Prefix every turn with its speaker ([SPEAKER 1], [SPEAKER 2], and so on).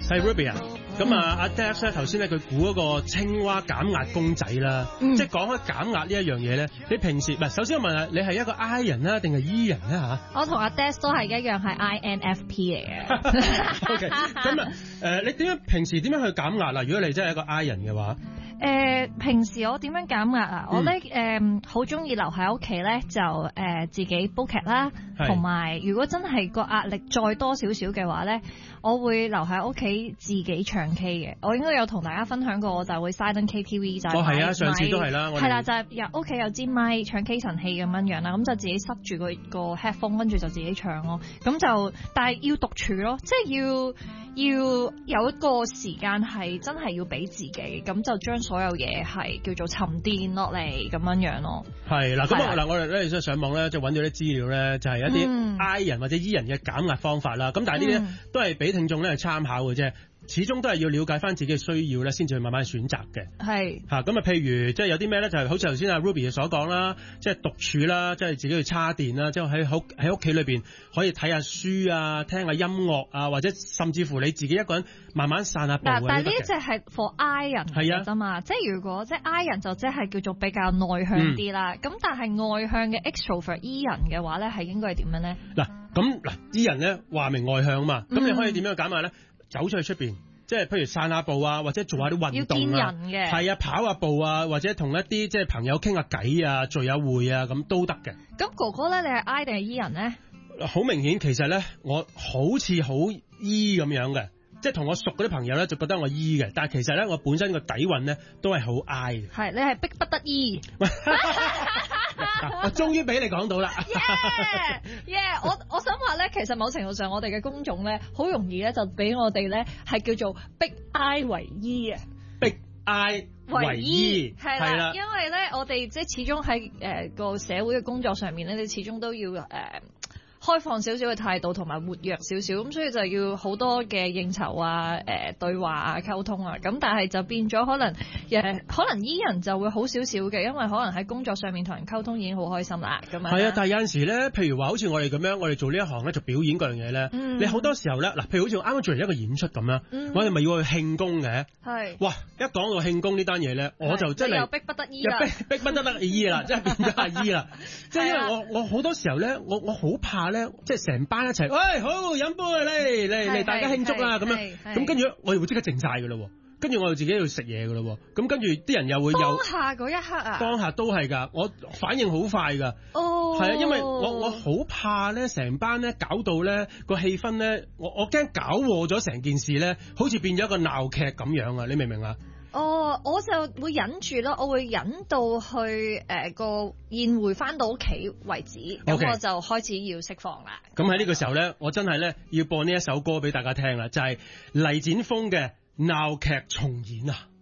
[SPEAKER 1] 係 Ruby 啊，咁阿 Daph 咧頭先咧佢估嗰個青蛙減壓公仔啦，即係講開減壓呢一樣嘢咧，你平時唔係首先我問下你係一個 I 人啦定係 E 人咧嚇？
[SPEAKER 2] 我同阿 Daph 都係一樣係 INFP 嚟嘅。
[SPEAKER 1] OK，咁你平時點樣去減壓啊？如果你真係一個 I 人嘅話？
[SPEAKER 2] 平時我點樣減壓啊？我咧好中意留喺屋企咧，就自己煲劇啦，同埋如果真係個壓力再多少少嘅話咧，我會留喺屋企自己唱 K 嘅。我應該有同大家分享過，我就會 silent KTV 就係
[SPEAKER 1] 係啊，上次都係啦，
[SPEAKER 2] 係啦，就係屋企有支咪唱 K 神器咁樣樣啦，咁就自己塞住個 headphone， 跟住就自己唱咯。咁就但係要獨處咯，即係要有一個時間係真係要俾自己，咁就將所有嘢係叫做沉澱落嚟咁樣樣咯。係啦，
[SPEAKER 1] 咁我哋咧上網咧就揾到啲資料咧，就係一啲 I 人或者 E 人嘅減壓方法啦。咁但係呢啲都係俾聽眾咧去參考嘅啫。始終都係要了解翻自己嘅需要咧，先至去慢慢選擇嘅。係嚇咁啊，譬如即係有啲咩咧，就係好似頭先阿 Ruby 所講啦，即係獨處啦，即係自己去叉電啦，即係喺屋企裏邊可以睇下書啊，聽下音樂啊，或者甚至乎你自己一個人慢慢散下步。但
[SPEAKER 2] 係呢一隻係 for I 人嘅啫嘛，即係如果即係 I 人就即係叫做比較內向啲啦。咁但係外向嘅 extrovert E 人嘅話咧，係應該係點樣咧？
[SPEAKER 1] 嗱 E 人咧話明外向嘛，咁你可以點樣減壓咧？走出去出邊，即係譬如散下步啊，或者做下啲運動啊，
[SPEAKER 2] 要見人嘅，
[SPEAKER 1] 係啊，跑下步啊，或者同一啲即係朋友傾下偈啊，聚下會啊，咁都得嘅。
[SPEAKER 2] 咁哥哥咧，你係 I 定係 E 人咧？
[SPEAKER 1] 好明顯，其實咧，我好似好 E 咁樣嘅，即係同我熟嗰啲朋友咧，就覺得我 E 嘅，但係其實咧，我本身個底蘊咧都係好 I 嘅。
[SPEAKER 2] 係，你係逼不得已。
[SPEAKER 1] 我終於俾你講到啦！
[SPEAKER 2] 我想話咧，其實某程度上我哋嘅工種咧，好容易咧就俾我哋咧係叫做逼 I 為 E 啊，
[SPEAKER 1] 逼 I 為 E
[SPEAKER 2] 係啦，因為咧我哋即係始終喺個社會嘅工作上面咧，你始終都要開放少少嘅態度同埋活躍少少，咁所以就要好多嘅應酬啊、對話啊、溝通啊，咁但係就變咗可能 E 人就會好少少嘅，因為可能喺工作上面同人溝通已經好開心啦，咁樣。係啊，
[SPEAKER 1] 但係有陣時咧，譬如話好似我哋咁樣，我哋做呢一行咧做表演嗰樣嘢咧，你好多時候咧，嗱，譬如好似啱啱做完一個演出咁啦，我哋咪要去慶功嘅，係，哇，一講到慶功呢單嘢咧，我就真係
[SPEAKER 2] 又逼不得已啦，
[SPEAKER 1] 逼不得已啦，即係變咗阿 E 啦，即係因為我好多時候咧，我好怕咧。即係成班一齊，喂，好飲杯嚟，大家慶祝啦咁樣，咁跟住我哋會即刻靜晒噶咯，跟住我哋自己要食嘢噶咯，咁跟住啲人又會有
[SPEAKER 2] 當下嗰一刻啊，
[SPEAKER 1] 當下都係噶，我反應好快噶，係啊，因為我好怕咧，成班咧搞到咧個氣氛咧，我驚搞禍咗成件事咧，好似變咗一個鬧劇咁樣啊，你明唔明啊？
[SPEAKER 2] 我就會忍住咯，我會忍到去個宴會翻到屋企為止，咁我就開始要釋放啦。
[SPEAKER 1] 咁喺呢個時候咧，我真係咧要播呢一首歌俾大家聽啦，就係黎展峰嘅鬧劇重演啊！